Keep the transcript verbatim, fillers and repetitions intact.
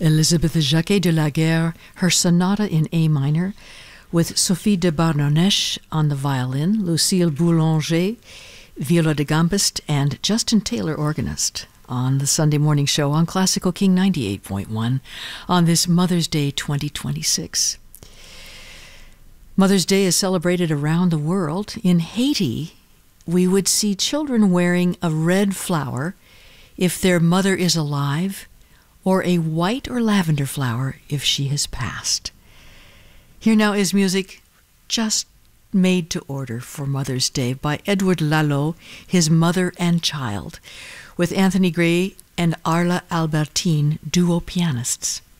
Elisabeth Jacquet de la Guerre, her sonata in A minor, with Sophie de Barnonnesch on the violin, Lucille Boulanger, viola da gambist, and Justin Taylor, organist, on the Sunday Morning Show on Classical King ninety-eight point one on this Mother's Day twenty twenty-six. Mother's Day is celebrated around the world. In Haiti, we would see children wearing a red flower if their mother is alive, or a white or lavender flower if she has passed. Here now is music just made to order for Mother's Day by Edward Lalo, his mother and child, with Anthony Gray and Arla Albertine, duo pianists.